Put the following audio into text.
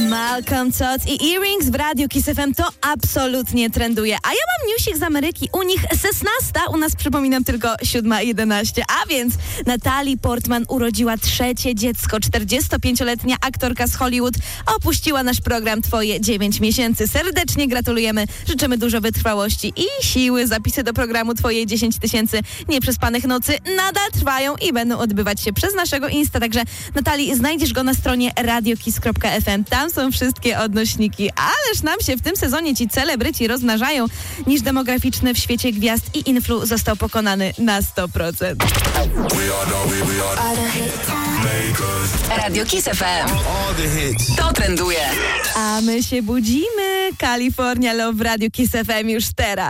Malcolm Todd i Earrings w Radiu Kiss FM to absolutnie trenduje. A ja mam newsik z Ameryki. U nich 16, u nas przypominam tylko 7:11. A więc Natalie Portman urodziła trzecie dziecko. 45-letnia aktorka z Hollywood opuściła nasz program Twoje 9 miesięcy. Serdecznie gratulujemy. Życzymy dużo wytrwałości i siły. Zapisy do programu Twoje 10 tysięcy nieprzespanych nocy nadal trwają i będą odbywać się przez naszego Insta. Także Natalii, znajdziesz go na stronie radiokiss.fm. Tam są wszystkie odnośniki. Ależ nam się w tym sezonie ci celebryci rozmnażają. Niż demograficzny w świecie gwiazd i influ został pokonany na 100%. Radio Kiss FM. To trenduje. A my się budzimy. California Love w Radiu Kiss FM już teraz.